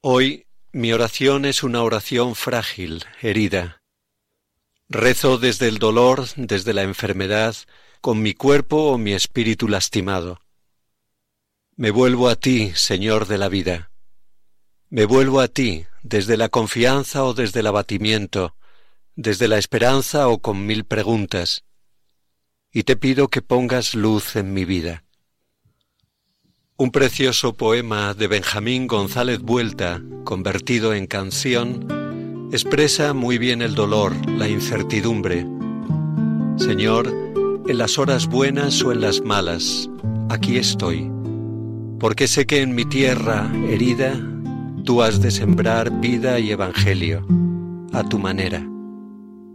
Hoy mi oración es una oración frágil, herida. Rezo desde el dolor, desde la enfermedad, con mi cuerpo o mi espíritu lastimado. Me vuelvo a ti, Señor de la vida. Me vuelvo a ti, desde la confianza o desde el abatimiento, desde la esperanza o con 1000 preguntas, y te pido que pongas luz en mi vida. Un precioso poema de Benjamín González Vuelta, convertido en canción, expresa muy bien el dolor, la incertidumbre. Señor, en las horas buenas o en las malas, aquí estoy, porque sé que en mi tierra herida tú has de sembrar vida y evangelio, a tu manera.